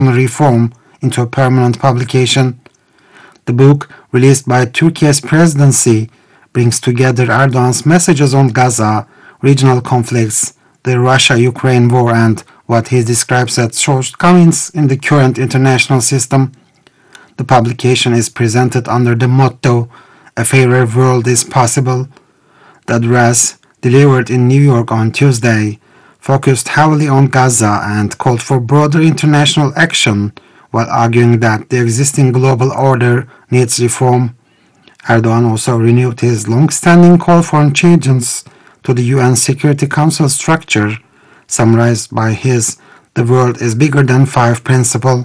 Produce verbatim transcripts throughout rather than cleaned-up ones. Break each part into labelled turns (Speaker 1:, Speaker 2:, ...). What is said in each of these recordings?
Speaker 1: reform into a permanent publication. The book, released by Turkey's presidency, brings together Erdogan's messages on Gaza, regional conflicts, the Russia-Ukraine war, and what he describes as shortcomings in the current international system. The publication is presented under the motto, "A fairer world is possible." The address, delivered in New York on Tuesday, focused heavily on Gaza and called for broader international action, while arguing that the existing global order needs reform. Erdogan also renewed his long-standing call for changes to the U N Security Council structure, summarized by his "the world is bigger than five" principle.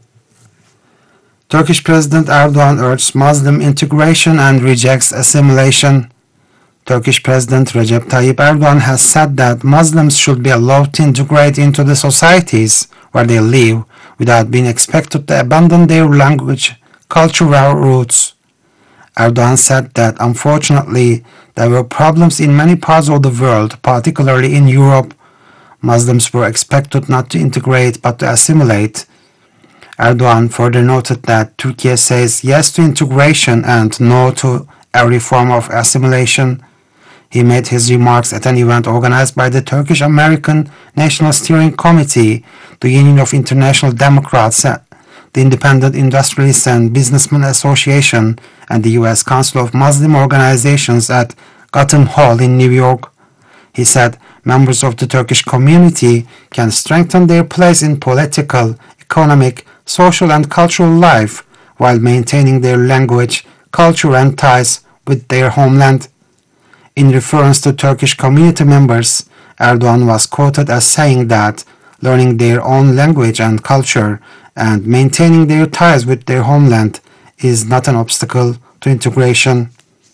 Speaker 1: Turkish President Erdogan urges Muslim integration and rejects assimilation. Turkish President Recep Tayyip Erdogan has said that Muslims should be allowed to integrate into the societies where they live without being expected to abandon their language, cultural roots. Erdogan said that unfortunately there were problems in many parts of the world, particularly in Europe. Muslims were expected not to integrate but to assimilate. Erdogan further noted that Turkey says yes to integration and no to every form of assimilation. He made his remarks at an event organized by the Turkish-American National Steering Committee, the Union of International Democrats, the Independent Industrialists and Businessmen Association, and the U S Council of Muslim Organizations at Gotham Hall in New York. He said members of the Turkish community can strengthen their place in political, economic, social and cultural life while maintaining their language, culture and ties with their homeland. In reference to Turkish community members, Erdogan was quoted as saying that learning their own language and culture and maintaining their ties with their homeland is not an obstacle to integration.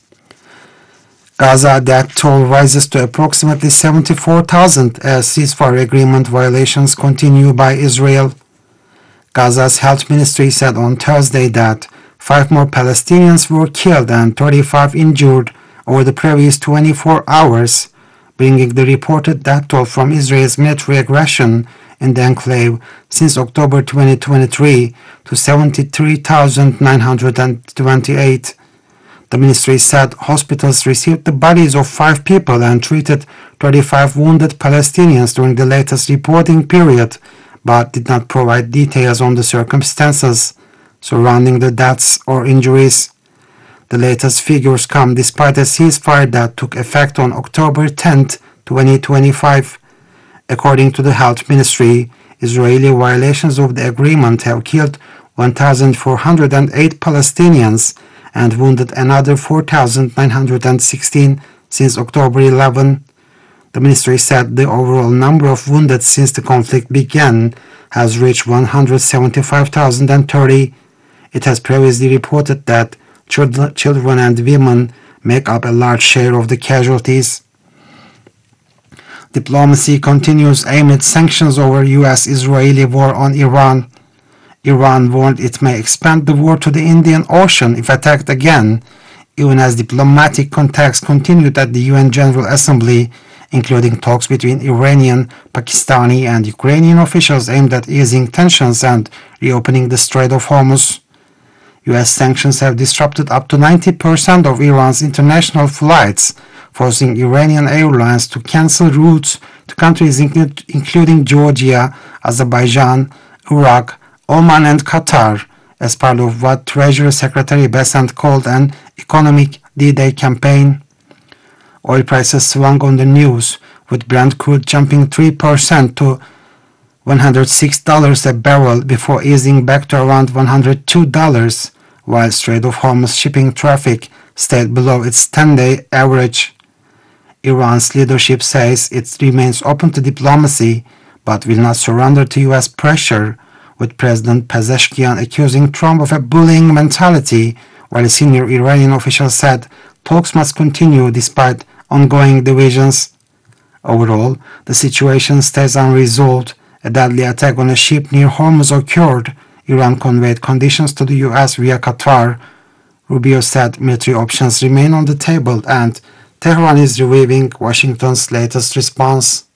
Speaker 1: Gaza death toll rises to approximately seventy-four thousand as ceasefire agreement violations continue by Israel. Gaza's health ministry said on Thursday that five more Palestinians were killed and thirty-five injured over the previous twenty-four hours, bringing the reported death toll from Israel's military aggression in the enclave since October twenty twenty-three to seventy-three thousand nine hundred twenty-eight. The ministry said hospitals received the bodies of five people and treated thirty-five wounded Palestinians during the latest reporting period, but did not provide details on the circumstances surrounding the deaths or injuries. The latest figures come despite a ceasefire that took effect on October tenth, twenty twenty-five. According to the health ministry, Israeli violations of the agreement have killed one thousand four hundred eight Palestinians and wounded another four thousand nine hundred sixteen since October eleventh. The ministry said the overall number of wounded since the conflict began has reached one hundred seventy-five thousand thirty. It has previously reported that children and women make up a large share of the casualties. Diplomacy continues amid sanctions over U S Israeli war on Iran. Iran warned it may expand the war to the Indian Ocean if attacked again, even as diplomatic contacts continued at the U N General Assembly, including talks between Iranian, Pakistani and Ukrainian officials aimed at easing tensions and reopening the Strait of Hormuz. U S sanctions have disrupted up to ninety percent of Iran's international flights, forcing Iranian airlines to cancel routes to countries including Georgia, Azerbaijan, Iraq, Oman and Qatar, as part of what Treasury Secretary Bessent called an economic D-Day campaign. Oil prices swung on the news, with Brent crude jumping three percent to one hundred six dollars a barrel before easing back to around one hundred two dollars, while Strait of Hormuz shipping traffic stayed below its ten-day average. Iran's leadership says it remains open to diplomacy, but will not surrender to U S pressure, with President Pezeshkian accusing Trump of a bullying mentality, while a senior Iranian official said talks must continue despite ongoing divisions. Overall, the situation stays unresolved. A deadly attack on a ship near Hormuz occurred. Iran conveyed conditions to the U S via Qatar. Rubio said military options remain on the table and Tehran is reviewing Washington's latest response.